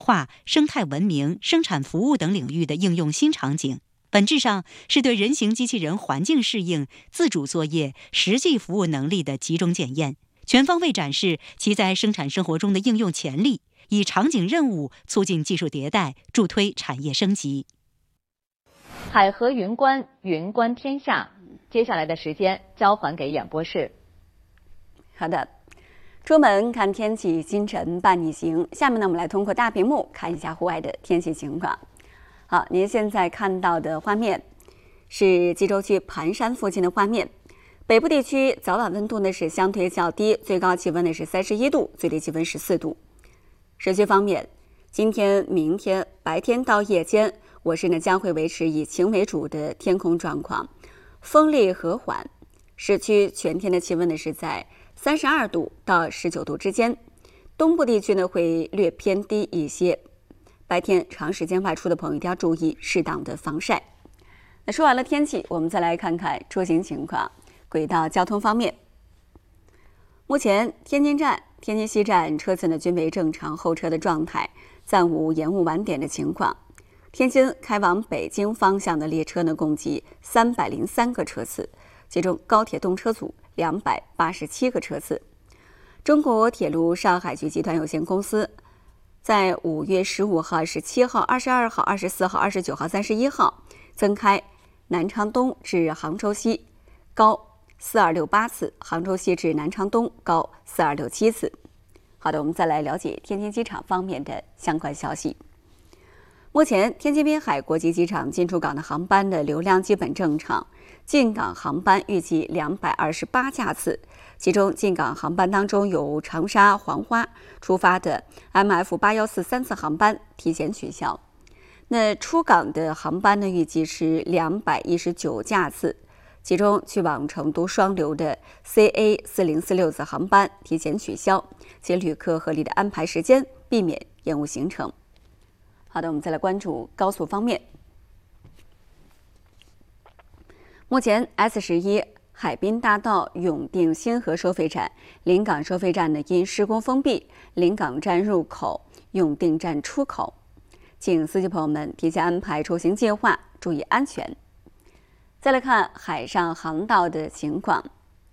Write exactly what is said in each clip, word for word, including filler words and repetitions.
化、生态文明、生产服务等领域的应用新场景，本质上是对人形机器人环境适应、自主作业、实际服务能力的集中检验，全方位展示其在生产生活中的应用潜力，以场景任务促进技术迭代，助推产业升级。 海河云观，云观天下。接下来的时间交还给演播室。 好的，出门看天气，今晨伴你行。下面呢，我们来通过大屏幕看一下户外的天气情况。好，您现在看到的画面是济州区盘山附近的画面。北部地区早晚温度呢是相对较低，最高气温呢是三十一度，最低气温十四度。时区方面，今天、明天白天到夜间，我市呢将会维持以晴为主的天空状况，风力和缓。市区全天的气温呢是在三十二度到十九度之间，东部地区呢会略偏低一些。白天长时间外出的朋友一定要注意适当的防晒。那说完了天气，我们再来看看出行情况。轨道交通方面，目前天津站、天津西站车次呢均为正常候车的状态，暂无延误晚点的情况。天津开往北京方向的列车呢共计三百零三个车次，其中高铁动车组两百八十七个车次。中国铁路上海局集团有限公司在五月十五号、十七号、二十二号、二十四号、二十九号、三十一号增开南昌东至杭州西高四二六八次，杭州西至南昌东高四二六七次。好的，我们再来了解天津机场方面的相关消息。目前，天津滨海国际机场进出港的航班的流量基本正常，进港航班预计两百二十八架次，其中进港航班当中有长沙黄花出发的 M F 八一四三次航班提前取消。那出港的航班呢，预计是两百一十九架次。其中去往成都双流的 C A 四零四六次航班提前取消，且旅客合理的安排时间，避免延误行程。好的，我们再来关注高速方面。目前 S 十一海滨大道永定新河收费站、临港收费站呢因施工封闭，临港站入口、永定站出口，请司机朋友们提前安排出行计划，注意安全。再来看海上航道的情况。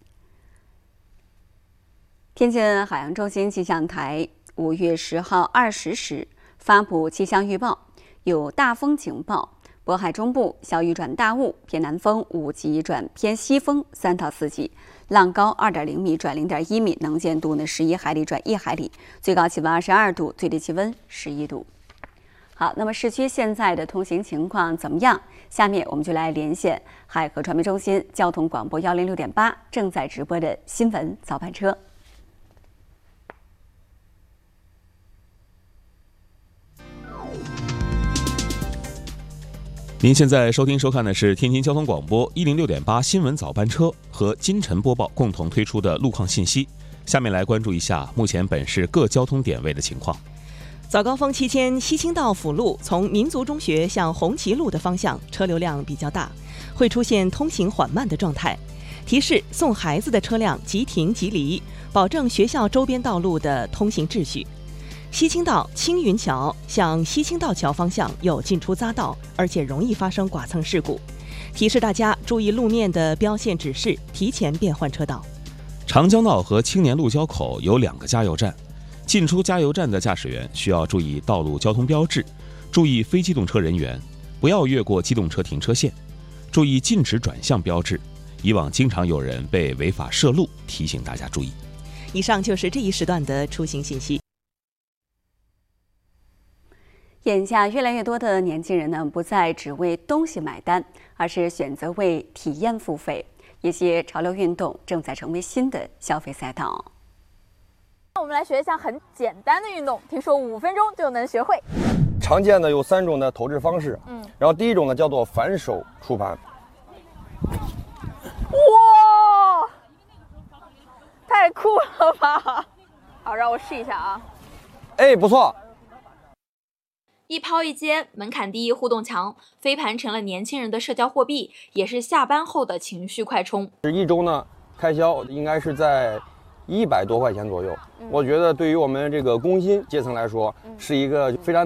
天津海洋中心气象台五月十号二十时发布气象预报，有大风警报，渤海中部小雨转大雾，偏南风五级转偏西风三到四级，浪高二点零米转零点一米，能见度呢十一海里转一海里，最高气温二十二度，最低气温十一度。好，那么市区现在的通行情况怎么样？下面我们就来连线海河传媒中心交通广播幺零六点八正在直播的新闻早班车。 您现在收听收看的是天津交通广播一零六点八新闻早班车和金晨播报共同推出的路况信息。下面来关注一下目前本市各交通点位的情况。 早高峰期间，西青道辅路从民族中学向红旗路的方向车流量比较大，会出现通行缓慢的状态。提示送孩子的车辆即停即离，保证学校周边道路的通行秩序。西青道青云桥向西青道桥方向有进出匝道，而且容易发生剐蹭事故，提示大家注意路面的标线指示，提前变换车道。 长江道和青年路交口有两个加油站，进出加油站的驾驶员需要注意道路交通标志，注意非机动车人员，不要越过机动车停车线，注意禁止转向标志。以往经常有人被违法设路，提醒大家注意。 以上就是这一时段的出行信息。 眼下越来越多的年轻人呢，不再只为东西买单，而是选择为体验付费。一些潮流运动正在成为新的消费赛道。 我们来学一项很简单的运动，听说五分钟就能学会。 常见的有三种的投掷方式，嗯，然后第一种呢叫做反手出盘。 哇，太酷了吧！好，让我试一下啊。 哎，不错。 一抛一接，门槛低，互动强，飞盘成了年轻人的社交货币，也是下班后的情绪快充。 这一周呢，开销应该是在一百多块钱左右。嗯、我觉得对于我们这个工薪阶层来说，嗯、是一个非常